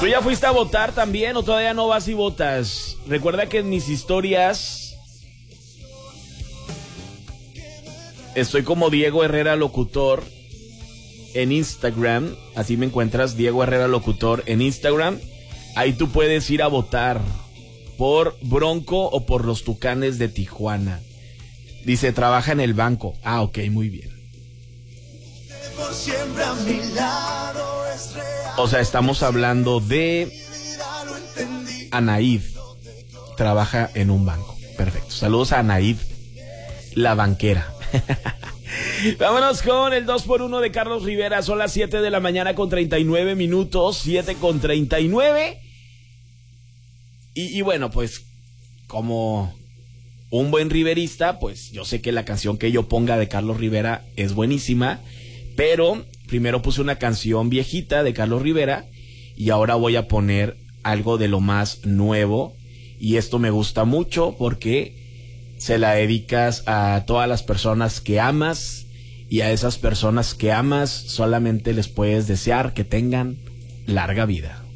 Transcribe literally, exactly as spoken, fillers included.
¿Tú ya fuiste a votar también o todavía no vas y votas? Recuerda que en mis historias estoy como Diego Herrera Locutor en Instagram. Así me encuentras, Diego Herrera Locutor en Instagram. Ahí tú puedes ir a votar por Bronco o por los Tucanes de Tijuana. Dice, trabaja en el banco. Ah, ok, muy bien. O sea, estamos hablando de Anaid. Trabaja en un banco. Perfecto. Saludos a Anaid, la banquera. Vámonos con el dos por uno de Carlos Rivera. Son las siete de la mañana con treinta y nueve minutos. siete con treinta y nueve. Y, y bueno, pues como un buen riverista, pues yo sé que la canción que yo ponga de Carlos Rivera es buenísima, pero primero puse una canción viejita de Carlos Rivera y ahora voy a poner algo de lo más nuevo, y esto me gusta mucho porque se la dedicas a todas las personas que amas, y a esas personas que amas solamente les puedes desear que tengan larga vida.